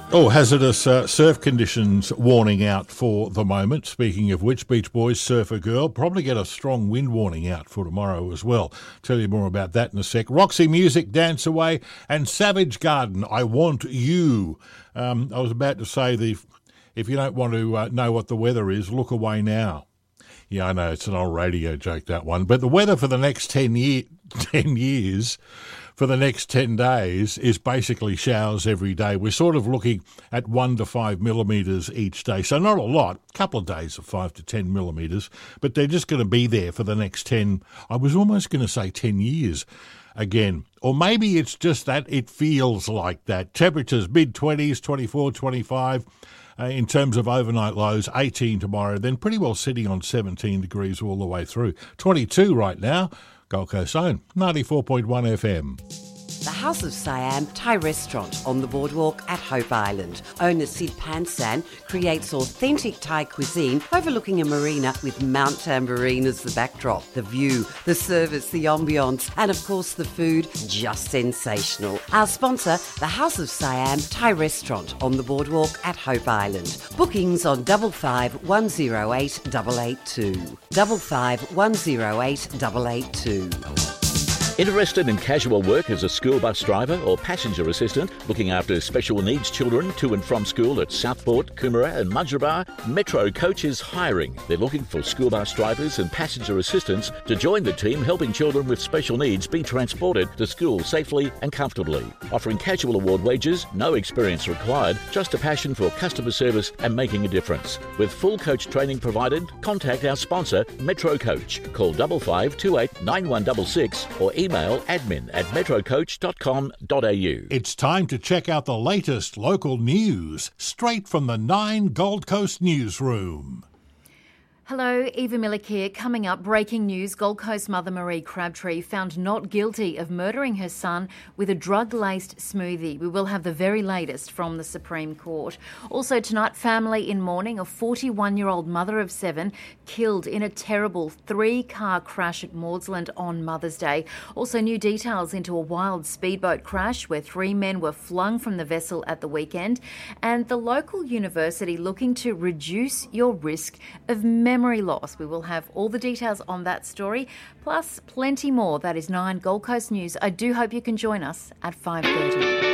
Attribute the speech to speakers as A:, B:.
A: Oh, hazardous surf conditions warning out for the moment. Speaking of which, Beach Boys, Surfer Girl, probably get a strong wind warning out for tomorrow as well. Tell you more about that in a sec. Roxy Music, Dance Away, and Savage Garden, I Want You. I was about to say, if you don't want to know what the weather is, look away now. Yeah, I know, it's an old radio joke, that one. But the weather for the next 10 years, for the next 10 days, is basically showers every day. We're sort of looking at 1 to 5 millimetres each day. So not a lot, a couple of days of 5 to 10 millimetres, but they're just going to be there for the next 10, I was almost going to say 10 years again. Or maybe it's just that it feels like that. Temperatures mid-20s, 24, 25. In terms of overnight lows, 18 tomorrow, then pretty well sitting on 17 degrees all the way through. 22 right now, Gold Coast Zone, 94.1 FM.
B: The House of Siam Thai restaurant on the boardwalk at Hope Island. Owner Sid Pansan creates authentic Thai cuisine overlooking a marina with Mount Tambourine as the backdrop. The view, the service, the ambience, and of course the food, just sensational. Our sponsor, the House of Siam Thai restaurant on the boardwalk at Hope Island. Bookings on 55 108 882. 55 108 882.
C: Interested in casual work as a school bus driver or passenger assistant looking after special needs children to and from school at Southport, Coomera and Mudgeeraba? Metro Coach is hiring. They're looking for school bus drivers and passenger assistants to join the team helping children with special needs be transported to school safely and comfortably. Offering casual award wages, no experience required, just a passion for customer service and making a difference. With full coach training provided, contact our sponsor, Metro Coach. Call 5528 9166 or email admin@metrocoach.com.au.
A: It's time to check out the latest local news, straight from the 9 Gold Coast newsroom.
D: Hello, Eva Millick here. Coming up, breaking news. Gold Coast mother Marie Crabtree found not guilty of murdering her son with a drug-laced smoothie. We will have the very latest from the Supreme Court. Also tonight, family in mourning. A 41-year-old mother of 7 killed in a terrible 3-car crash at Maudsley on Mother's Day. Also new details into a wild speedboat crash where 3 men were flung from the vessel at the weekend. And the local university looking to reduce your risk of memory loss. We will have all the details on that story, plus plenty more. That is 9 Gold Coast News. I do hope you can join us at 5:30.